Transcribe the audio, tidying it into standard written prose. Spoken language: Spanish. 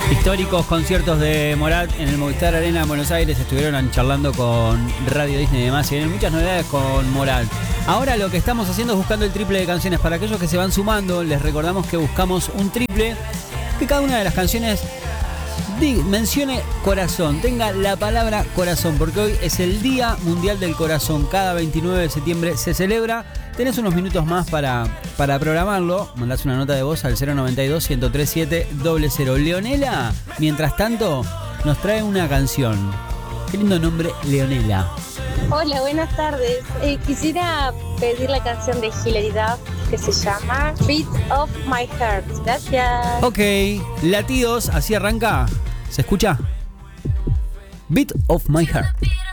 Históricos conciertos de Morat en el Movistar Arena en Buenos Aires. Estuvieron charlando con Radio Disney y demás. Y vienen muchas novedades con Morat. Ahora lo que estamos haciendo es buscando el triple de canciones. Para aquellos que se van sumando, les recordamos que buscamos un triple. Que cada una de las canciones mencione corazón, tenga la palabra corazón, porque hoy es el Día Mundial del Corazón. Cada 29 de septiembre se celebra. Tenés unos minutos más para programarlo. Mandás una nota de voz al 092-103-700. Leonela, mientras tanto, nos trae una canción. Qué lindo nombre, Leonela. Hola, buenas tardes. Quisiera pedir la canción de Hilary Duff que se llama Beat of My Heart. Gracias. Ok, latidos, así arranca. ¿Se escucha? Beat of My Heart.